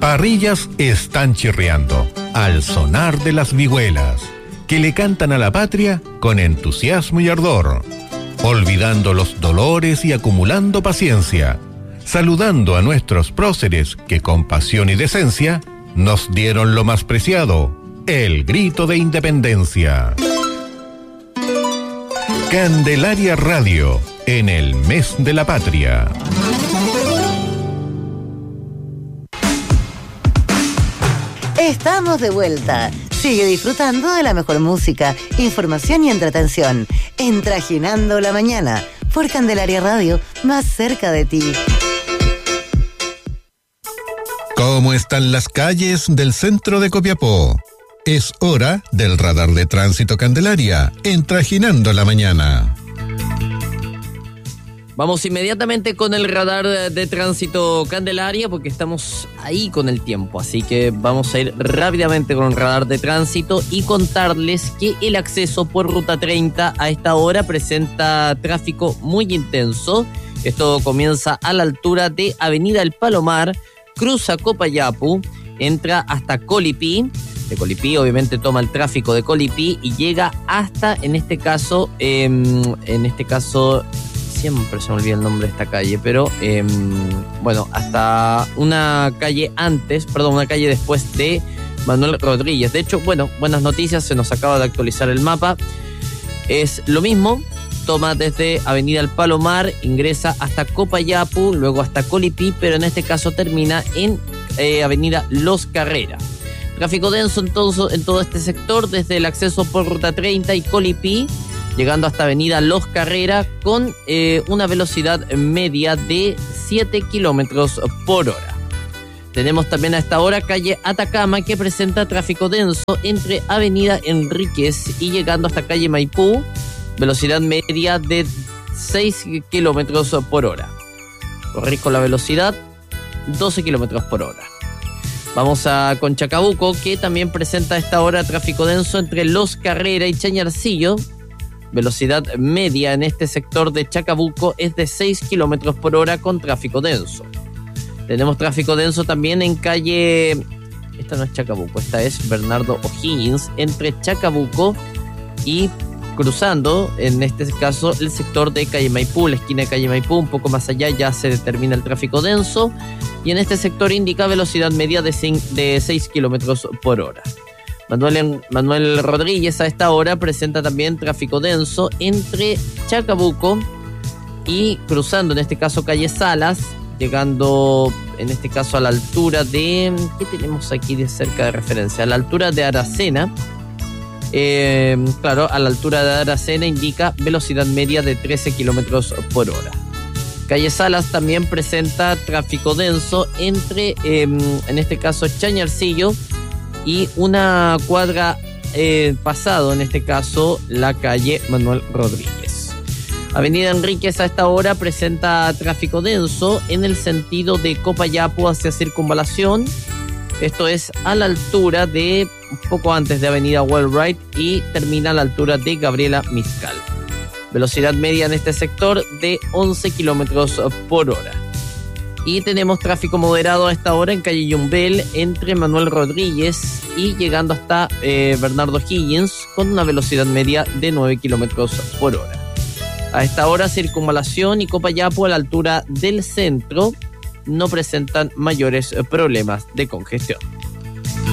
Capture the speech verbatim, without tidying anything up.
parrillas están chirriando al sonar de las vihuelas, que le cantan a la patria con entusiasmo y ardor, olvidando los dolores y acumulando paciencia, saludando a nuestros próceres que con pasión y decencia nos dieron lo más preciado, el grito de independencia. Candelaria Radio, en el mes de la patria. Estamos de vuelta. Sigue disfrutando de la mejor música, información y entretención. En Trajinando la Mañana, por Candelaria Radio, más cerca de ti. ¿Cómo están las calles del centro de Copiapó? Es hora del radar de tránsito Candelaria, en Trajinando la Mañana. Vamos inmediatamente con el radar de tránsito Candelaria porque estamos ahí con el tiempo, así que vamos a ir rápidamente con el radar de tránsito y contarles que el acceso por Ruta treinta a esta hora presenta tráfico muy intenso. Esto comienza a la altura de Avenida El Palomar, cruza Copayapu, entra hasta Colipí. De Colipí obviamente toma el tráfico de Colipí y llega hasta, en este caso, eh, en este caso... siempre se me olvida el nombre de esta calle, pero eh, bueno, hasta una calle antes, perdón, una calle después de Manuel Rodríguez. De hecho, bueno, buenas noticias, se nos acaba de actualizar el mapa. Es lo mismo, toma desde Avenida El Palomar, ingresa hasta Copayapu, luego hasta Colipí, pero en este caso termina en eh, Avenida Los Carrera. Tráfico denso en todo, en todo este sector, desde el acceso por Ruta treinta y Colipí, llegando hasta Avenida Los Carrera con eh, una velocidad media de siete kilómetros por hora. Tenemos también a esta hora calle Atacama, que presenta tráfico denso entre Avenida Enríquez y llegando hasta calle Maipú, velocidad media de seis kilómetros por hora. Corrijo la velocidad, doce kilómetros por hora. Vamos a con Chacabuco, que también presenta a esta hora tráfico denso entre Los Carrera y Chañarcillo. Velocidad media en este sector de Chacabuco es de seis kilómetros por hora con tráfico denso. Tenemos tráfico denso también en calle... Esta no es Chacabuco, esta es Bernardo O'Higgins, entre Chacabuco y cruzando, en este caso, el sector de calle Maipú, la esquina de calle Maipú, un poco más allá ya se determina el tráfico denso, y en este sector indica velocidad media de seis kilómetros por hora. Manuel, Manuel Rodríguez a esta hora presenta también tráfico denso entre Chacabuco y cruzando, en este caso, calle Salas, llegando, en este caso, a la altura de... ¿Qué tenemos aquí de cerca de referencia? A la altura de Aracena. Eh, claro, a la altura de Aracena indica velocidad media de trece kilómetros por hora. Calle Salas también presenta tráfico denso entre, eh, en este caso, Chañarcillo y una cuadra eh, pasado, en este caso, la calle Manuel Rodríguez. Avenida Enríquez a esta hora presenta tráfico denso en el sentido de Copayapu hacia Circunvalación. Esto es a la altura de, un poco antes de Avenida Wellwright, y termina a la altura de Gabriela Mizcal. Velocidad media en este sector de once kilómetros por hora. Y tenemos tráfico moderado a esta hora en calle Yumbel entre Manuel Rodríguez y llegando hasta eh, Bernardo Higgins con una velocidad media de nueve kilómetros por hora. A esta hora Circunvalación y Copayapu a la altura del centro no presentan mayores problemas de congestión.